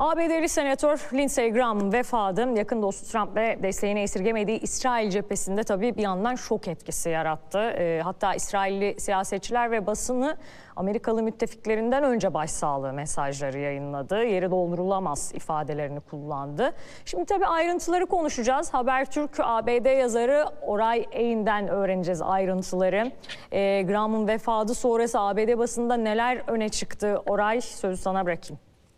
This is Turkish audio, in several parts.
ABD'li senatör Lindsey Graham vefadı yakın dostu Trump ve desteğini esirgemediği İsrail cephesinde tabii bir yandan şok etkisi yarattı. Hatta İsrailli siyasetçiler ve basını Amerikalı müttefiklerinden önce başsağlığı mesajları yayınladı. Yeri doldurulamaz ifadelerini kullandı. Şimdi tabii ayrıntıları konuşacağız. Habertürk ABD yazarı Oray Eyn'den öğreneceğiz ayrıntıları. Graham'ın vefatı sonrası ABD basında neler öne çıktı? Oray, sözü sana bırakayım.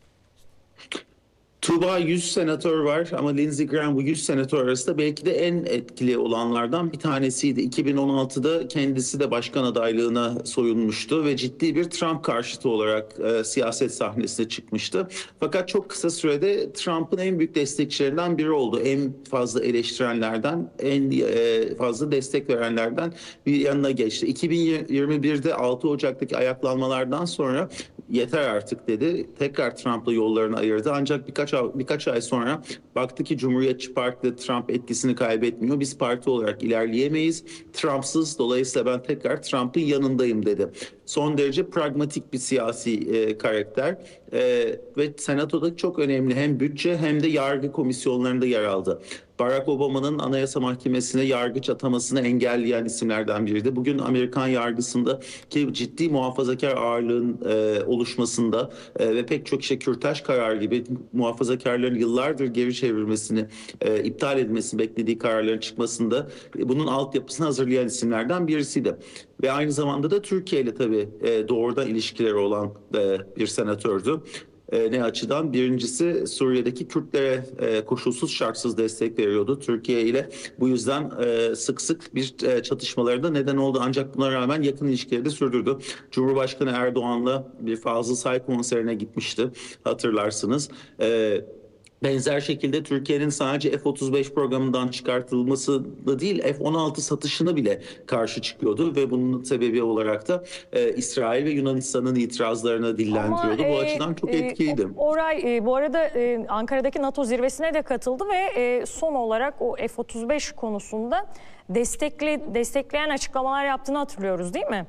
Tuğba 100 senatör var ama Lindsey Graham bu 100 senatör arasında belki de en etkili olanlardan bir tanesiydi. 2016'da kendisi de başkan adaylığına soyunmuştu ve ciddi bir Trump karşıtı olarak siyaset sahnesine çıkmıştı. Fakat çok kısa sürede Trump'ın en büyük destekçilerinden biri oldu. En fazla eleştirenlerden, en fazla destek verenlerden bir yanına geçti. 2021'de 6 Ocak'taki ayaklanmalardan sonra yeter artık dedi. Tekrar Trump'la yollarını ayırdı. Ancak birkaç ay sonra baktı ki Cumhuriyetçi Parti'de Trump etkisini kaybetmiyor. Biz parti olarak ilerleyemeyiz. Trump'sız, dolayısıyla ben tekrar Trump'ın yanındayım dedi. Son derece pragmatik bir siyasi karakter ve senatoda çok önemli hem bütçe hem de yargı komisyonlarında yer aldı. Barack Obama'nın Anayasa Mahkemesi'ne yargıç atamasını engelleyen isimlerden biriydi. Bugün Amerikan yargısında ki ciddi muhafazakar ağırlığın oluşmasında ve pek çok kürtaj kararı gibi muhafazakarların yıllardır geri çevirmesini, iptal edilmesini beklediği kararların çıkmasında bunun altyapısını hazırlayan isimlerden birisiydi. Ve aynı zamanda da Türkiye ile tabii doğrudan ilişkileri olan bir senatördü. Ne açıdan? Birincisi Suriye'deki Kürtlere koşulsuz şartsız destek veriyordu. Türkiye ile bu yüzden sık sık bir çatışmalarına neden oldu. Ancak buna rağmen yakın ilişkileri de sürdürdü. Cumhurbaşkanı Erdoğan'la bir Fazıl Say konserine gitmişti, hatırlarsınız. Benzer şekilde Türkiye'nin sadece F-35 programından çıkartılması da değil, F-16 satışına bile karşı çıkıyordu ve bunun sebebi olarak da İsrail ve Yunanistan'ın itirazlarını dillendiriyordu. Bu açıdan çok etkiliydi. Oray bu arada Ankara'daki NATO zirvesine de katıldı ve son olarak o F-35 konusunda destekleyen açıklamalar yaptığını hatırlıyoruz, değil mi?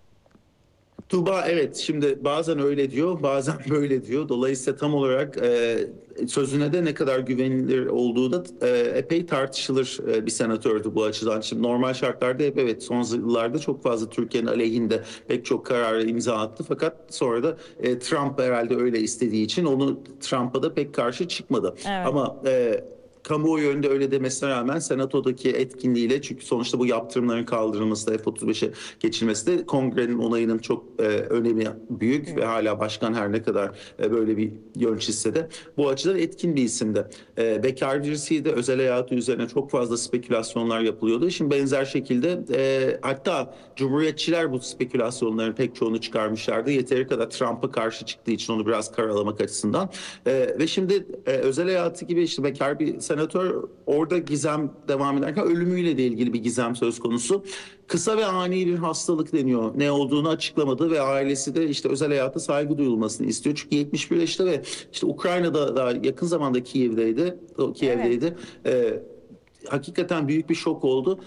Tuğba, evet, şimdi bazen öyle diyor, bazen böyle diyor. Dolayısıyla tam olarak sözüne de ne kadar güvenilir olduğu da epey tartışılır bir senatördü bu açıdan. Şimdi normal şartlarda hep evet, son yıllarda çok fazla Türkiye'nin aleyhinde pek çok karara imza attı. Fakat sonra da Trump herhalde öyle istediği için onu Trump'a da pek karşı çıkmadı. Evet. Ama kamuoyu önünde öyle demesine rağmen senatodaki etkinliğiyle, çünkü sonuçta bu yaptırımların kaldırılması da F-35'e geçilmesi de kongrenin onayının çok önemi büyük ve hala başkan her ne kadar böyle bir yön çizse de bu açıdan etkin bir isimdi. Bekar birisiydi, özel hayatı üzerine çok fazla spekülasyonlar yapılıyordu. Şimdi benzer şekilde hatta Cumhuriyetçiler bu spekülasyonların pek çoğunu çıkarmışlardı. Yeteri kadar Trump'a karşı çıktığı için onu biraz karalamak açısından. Ve şimdi özel hayatı gibi işte bekar bir senatör, orada gizem devam ederken ölümüyle de ilgili bir gizem söz konusu. Kısa ve ani bir hastalık deniyor. Ne olduğunu açıklamadı ve ailesi de işte özel hayata saygı duyulmasını istiyor. Çünkü 71 yaşında ve işte Ukrayna'da daha yakın zamanda Kiev'deydi. Evet. Hakikaten büyük bir şok oldu.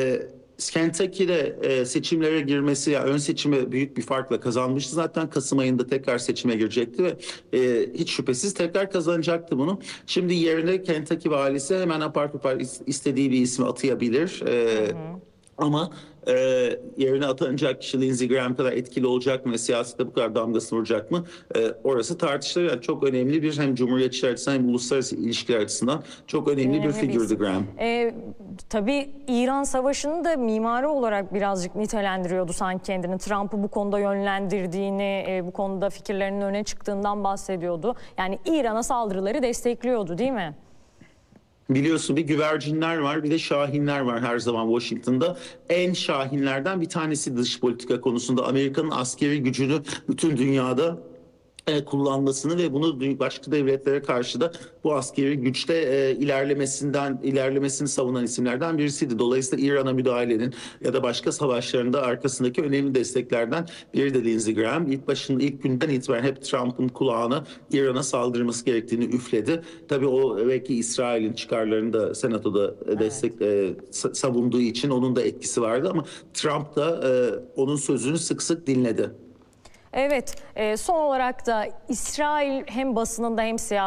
Kentucky'de seçimlere girmesi, yani ön seçime büyük bir farkla kazanmıştı. Zaten Kasım ayında tekrar seçime girecekti ve hiç şüphesiz tekrar kazanacaktı bunu. Şimdi yerine Kentucky valisi hemen apar topar istediği bir ismi atayabilir. Ama yerine atanacak kişi Lindsey Graham kadar etkili olacak mı ve siyasette bu kadar damgasını vuracak mı? Orası tartışılır. Yani çok önemli bir, hem Cumhuriyetçiler açısından hem uluslararası ilişkiler açısından çok önemli bir figürdü Graham. Tabii İran Savaşı'nı da mimarı olarak birazcık nitelendiriyordu sanki kendini. Trump'ı bu konuda yönlendirdiğini, bu konuda fikirlerinin öne çıktığından bahsediyordu. Yani İran'a saldırıları destekliyordu, değil mi? Biliyorsun, bir güvercinler var, bir de şahinler var her zaman Washington'da. En şahinlerden bir tanesi dış politika konusunda Amerika'nın askeri gücünü bütün dünyada kullanmasını ve bunu başka devletlere karşı da bu askeri güçte ilerlemesini savunan isimlerden birisiydi. Dolayısıyla İran'a müdahalenin ya da başka savaşlarında arkasındaki önemli desteklerden biri de Lindsey Graham. İlk günden itibaren hep Trump'ın kulağına İran'a saldırması gerektiğini üfledi. Tabii o belki İsrail'in çıkarlarını da senatoda savunduğu için onun da etkisi vardı ama Trump da onun sözünü sık sık dinledi. Evet, son olarak da İsrail hem basınında hem